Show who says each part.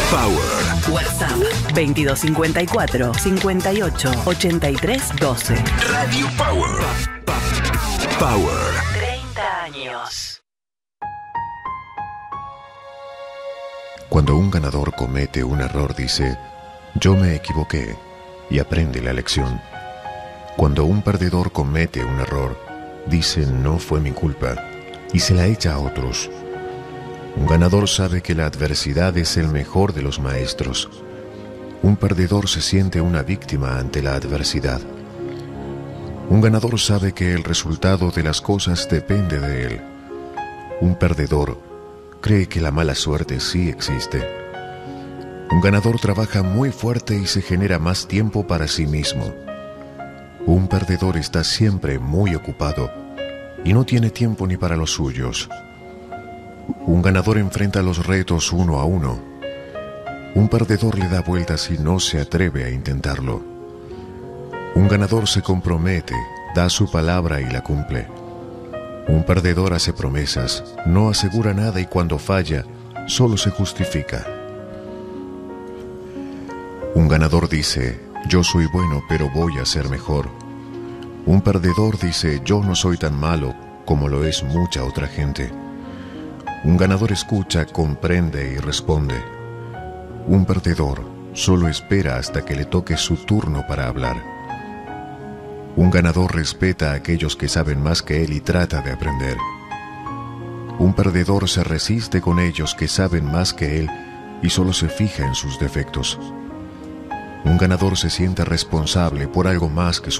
Speaker 1: Power.
Speaker 2: WhatsApp 2254 58 83 12.
Speaker 1: Radio Power. Power.
Speaker 2: 30 años.
Speaker 3: Cuando un ganador comete un error, dice: yo me equivoqué, y aprende la lección. Cuando un perdedor comete un error, dice: no fue mi culpa, y se la echa a otros. Un ganador sabe que la adversidad es el mejor de los maestros. Un perdedor se siente una víctima ante la adversidad. Un ganador sabe que el resultado de las cosas depende de él. Un perdedor cree que la mala suerte sí existe. Un ganador trabaja muy fuerte y se genera más tiempo para sí mismo. Un perdedor está siempre muy ocupado y no tiene tiempo ni para los suyos. Un ganador enfrenta los retos uno a uno. Un perdedor le da vueltas y no se atreve a intentarlo. Un ganador se compromete, da su palabra y la cumple. Un perdedor hace promesas, no asegura nada y cuando falla, solo se justifica. Un ganador dice: yo soy bueno, pero voy a ser mejor. Un perdedor dice: yo no soy tan malo como lo es mucha otra gente. Un ganador escucha, comprende y responde. Un perdedor solo espera hasta que le toque su turno para hablar. Un ganador respeta a aquellos que saben más que él y trata de aprender. Un perdedor se resiste con ellos que saben más que él y solo se fija en sus defectos. Un ganador se siente responsable por algo más que su